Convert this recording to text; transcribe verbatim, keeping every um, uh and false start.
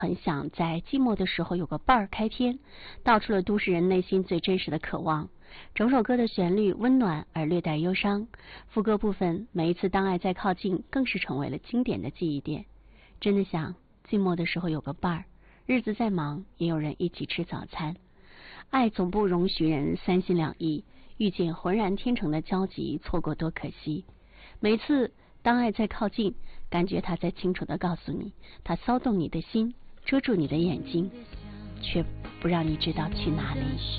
很想在寂寞的时候有个伴儿开篇，道出了都市人内心最真实的渴望。整首歌的旋律温暖而略带忧伤，副歌部分每一次当爱在靠近更是成为了经典的记忆点。真的想寂寞的时候有个伴儿，日子再忙也有人一起吃早餐。爱总不容许人三心两意，遇见浑然天成的交集，错过多可惜。每次当爱在靠近，感觉他在清楚地告诉你，他骚动你的心，遮住你的眼睛，却不让你知道去哪里。